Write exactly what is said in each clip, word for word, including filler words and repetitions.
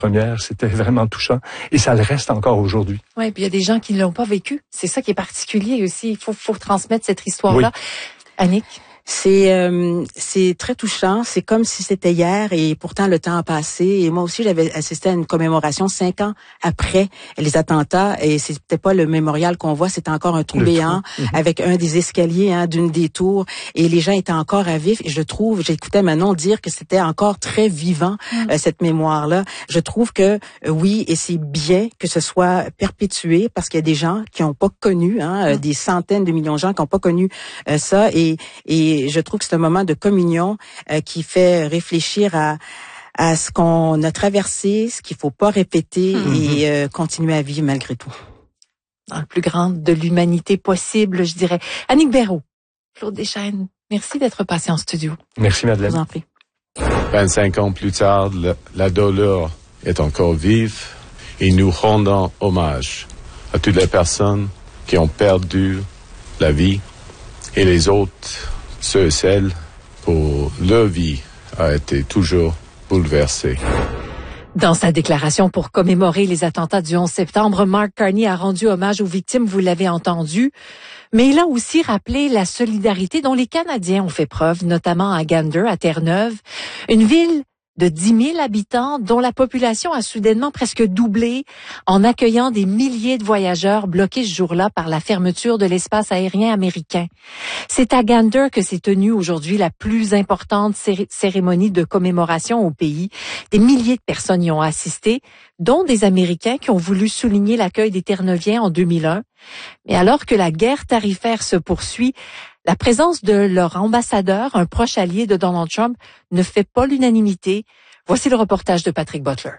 Première, c'était vraiment touchant et ça le reste encore aujourd'hui. Oui, puis il y a des gens qui ne l'ont pas vécu. C'est ça qui est particulier aussi. Il faut, faut transmettre cette histoire-là. Oui. Annick? C'est euh, c'est très touchant. C'est comme si c'était hier et pourtant le temps a passé. Et moi aussi, j'avais assisté à une commémoration cinq ans après les attentats et c'était pas le mémorial qu'on voit, c'était encore un trou le béant trou. Mm-hmm. Avec un des escaliers hein, d'une des tours et les gens étaient encore à vif. Et je trouve, j'écoutais Manon dire que c'était encore très vivant mm. euh, cette mémoire-là. Je trouve que euh, oui, et c'est bien que ce soit perpétué parce qu'il y a des gens qui n'ont pas connu, hein, mm. des centaines de millions de gens qui n'ont pas connu euh, ça et et Et je trouve que c'est un moment de communion euh, qui fait réfléchir à à ce qu'on a traversé, ce qu'il faut pas répéter mmh. et euh, continuer à vivre malgré tout. Dans le plus grand de l'humanité possible, je dirais. Annick Béraud, Claude Deschênes, merci d'être passé en studio. Merci Madeleine. Je vous en prie. vingt-cinq ans plus tard, la, la douleur est encore vive et nous rendons hommage à toutes les personnes qui ont perdu la vie et les autres. Ceux et celles pour leur vie a été toujours bouleversée. Dans sa déclaration pour commémorer les attentats du onze septembre, Mark Carney a rendu hommage aux victimes, vous l'avez entendu, mais il a aussi rappelé la solidarité dont les Canadiens ont fait preuve, notamment à Gander, à Terre-Neuve, une ville de dix mille habitants dont la population a soudainement presque doublé en accueillant des milliers de voyageurs bloqués ce jour-là par la fermeture de l'espace aérien américain. C'est à Gander que s'est tenue aujourd'hui la plus importante céré- cérémonie de commémoration au pays. Des milliers de personnes y ont assisté, dont des Américains qui ont voulu souligner l'accueil des Terre-Neuviens en deux mille un. Mais alors que la guerre tarifaire se poursuit, la présence de leur ambassadeur, un proche allié de Donald Trump, ne fait pas l'unanimité. Voici le reportage de Patrick Butler.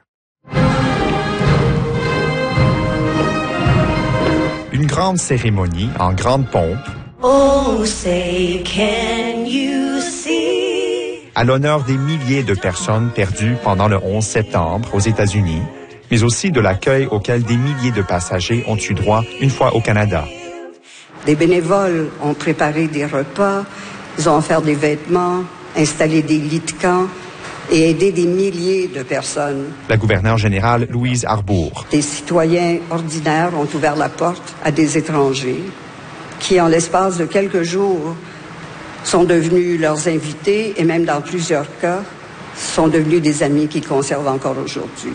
Une grande cérémonie en grande pompe. Oh, say, can you see? À l'honneur des milliers de personnes perdues pendant le onze septembre aux États-Unis, mais aussi de l'accueil auquel des milliers de passagers ont eu droit une fois au Canada. Des bénévoles ont préparé des repas, ils ont offert des vêtements, installé des lits de camp et aidé des milliers de personnes. La gouverneure générale Louise Arbour. Des citoyens ordinaires ont ouvert la porte à des étrangers qui, en l'espace de quelques jours, sont devenus leurs invités et même dans plusieurs cas, sont devenus des amis qu'ils conservent encore aujourd'hui.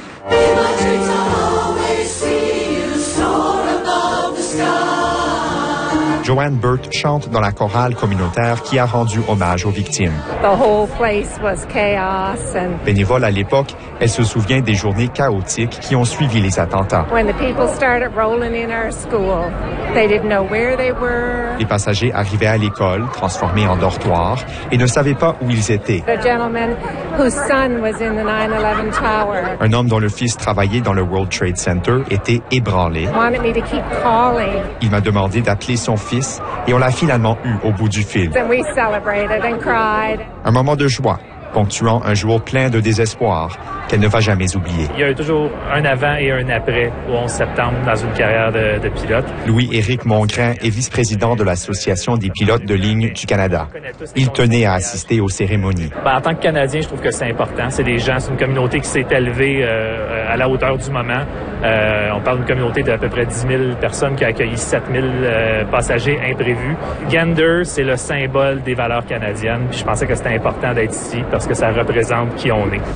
Joanne Burt chante dans la chorale communautaire qui a rendu hommage aux victimes. The whole place was chaos and... Bénévole à l'époque, elle se souvient des journées chaotiques qui ont suivi les attentats. When the people started rolling in our school, they didn't know where they were. Les passagers arrivaient à l'école, transformés en dortoirs, et ne savaient pas où ils étaient. The gentleman whose son was in the nine eleven tower. Un homme dont le fils travaillait dans le World Trade Center était ébranlé. Wanted me to keep calling. Il m'a demandé d'appeler son fils et on l'a finalement eu au bout du fil. And we celebrated and cried. Un moment de joie, ponctuant un jour plein de désespoir qu'elle ne va jamais oublier. Il y a toujours un avant et un après au onze septembre dans une carrière de, de pilote. Louis-Éric Mongrain est vice-président de l'Association des pilotes de ligne du Canada. Il tenait à assister aux cérémonies. Ben, en tant que Canadien, je trouve que c'est important. C'est des gens, c'est une communauté qui s'est élevée euh, à la hauteur du moment. Euh, on parle d'une communauté d'à peu près dix mille personnes qui a accueilli sept mille euh, passagers imprévus. Gander, c'est le symbole des valeurs canadiennes. Puis je pensais que c'était important d'être ici parce que ça représente qui on est.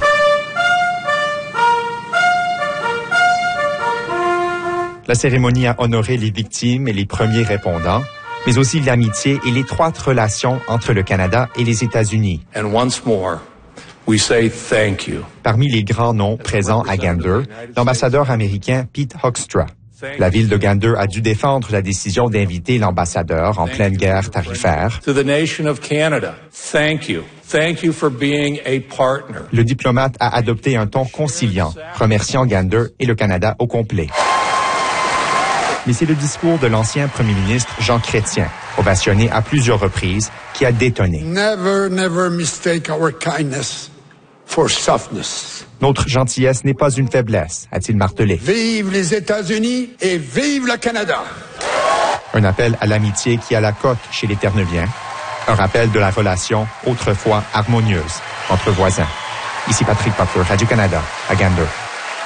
La cérémonie a honoré les victimes et les premiers répondants, mais aussi l'amitié et l'étroite relation entre le Canada et les États-Unis. And once more, we say thank you. Parmi les grands noms présents à Gander, l'ambassadeur américain Pete Hoekstra. La ville de Gander a dû défendre la décision d'inviter l'ambassadeur en pleine guerre tarifaire. To the nation of Canada, thank you. Thank you for being a partner. Le diplomate a adopté un ton conciliant, remerciant Gander et le Canada au complet. Mais c'est le discours de l'ancien premier ministre Jean Chrétien, ovationné à plusieurs reprises, qui a détonné. Never, never mistake our kindness for softness. Notre gentillesse n'est pas une faiblesse, a-t-il martelé. Vive les États-Unis et vive le Canada! Un appel à l'amitié qui a la cote chez les Terre-Neuviens. Un rappel de la relation autrefois harmonieuse entre voisins. Ici Patrick Butler, Radio-Canada, à Gander.